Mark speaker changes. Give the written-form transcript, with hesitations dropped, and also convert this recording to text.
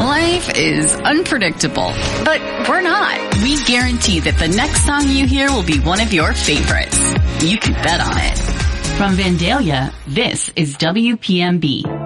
Speaker 1: Life is unpredictable, but we're not. We guarantee that the next song you hear will be one of your favorites. You can bet on it.
Speaker 2: From Vandalia, this is WPMB.